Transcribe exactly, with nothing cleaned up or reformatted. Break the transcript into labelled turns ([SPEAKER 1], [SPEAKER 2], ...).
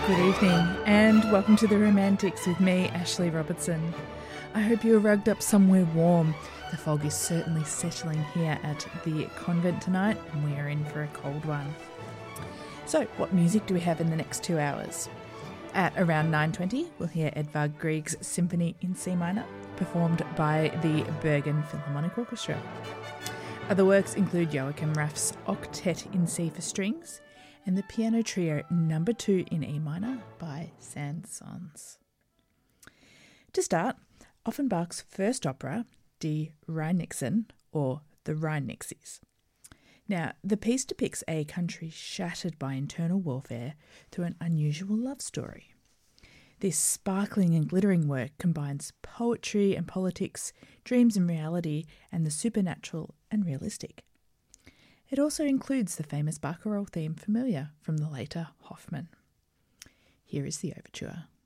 [SPEAKER 1] Good evening and welcome to The Romantics with me, Ashley Robertson. I hope you're rugged up somewhere warm. The fog is certainly settling here at the convent tonight and we are in for a cold one. So, what music do we have in the next two hours? At around nine twenty, we'll hear Edvard Grieg's Symphony in C minor, performed by the Bergen Philharmonic Orchestra. Other works include Joachim Raff's Octet in C for strings and the piano trio number two in E minor by Saint-Saëns. To start, Offenbach's first opera, Die Rheinixen, or The Rheinixes. Now, the piece depicts a country shattered by internal warfare through an unusual love story. This sparkling and glittering work combines poetry and politics, dreams and reality, and the supernatural and realistic. It also includes the famous barcarolle theme familiar from the later Hoffmann. Here is the overture.